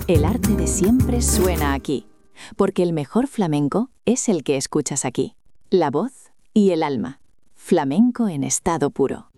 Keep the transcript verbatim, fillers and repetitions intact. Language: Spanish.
El arte de siempre suena aquí, porque el mejor flamenco es el que escuchas aquí. La voz y el alma. Flamenco en estado puro.